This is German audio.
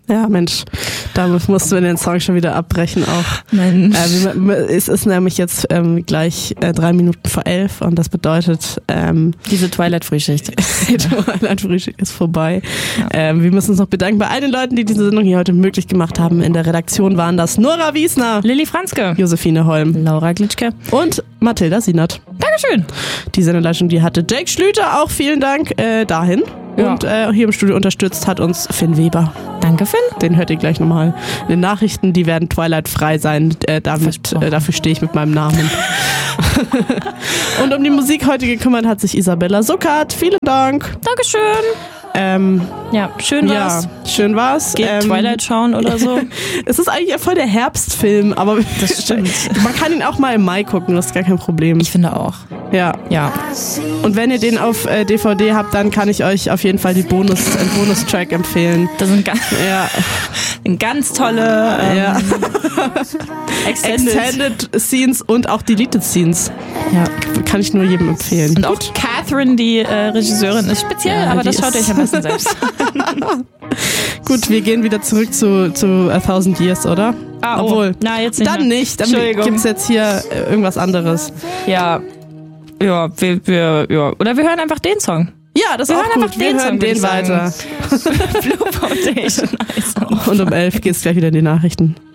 Ja, Mensch, damit musst du den Song schon wieder abbrechen auch. Mensch. Es ist nämlich jetzt gleich 3 Minuten vor 11 und das bedeutet... diese Twilight-Frühschicht. Die Twilight-Frühschicht ist vorbei. Ja. Wir müssen uns noch bedanken bei all den Leuten, die diese Sendung hier heute möglich gemacht haben. In der Redaktion waren das Nora Wiesner, Lilly Franzke, Josephine Holm, Laura Glitschke und Mathilda Sienert. Dankeschön. Die Sendeleitung, die hatte Jake Schlüter, auch vielen Dank dahin. Ja. Und hier im Studio unterstützt hat uns Finn Weber. Danke, Finn. Den hört ihr gleich nochmal in den Nachrichten. Die werden Twilight-frei sein. Dafür stehe ich mit meinem Namen. Und um die Musik heute gekümmert hat sich Isabella Suckert. Vielen Dank. Dankeschön. Ja, schön war's. Ja, schön war's. Geht Twilight schauen oder so. Es ist eigentlich ja voll der Herbstfilm, aber das stimmt. Man kann ihn auch mal im Mai gucken, das ist gar kein Problem. Ich finde auch. Ja. Und wenn ihr den auf DVD habt, dann kann ich euch auf jeden Fall den Bonustrack empfehlen. Das sind ganz tolle Extended Scenes und auch Deleted Scenes. Ja. Kann ich nur jedem empfehlen. Und auch Catherine, die Regisseurin, ist speziell, aber das schaut euch am besten selbst. Gut, wir gehen wieder zurück zu 1000 Years, oder? Obwohl, jetzt nicht. Dann nicht. Dann gibt's jetzt hier irgendwas anderes. Ja. Oder wir hören einfach den Song. Ja, das ist auch gut. Wir hören den weiter. Blue Foundation. Und um 11 geht's gleich wieder in die Nachrichten.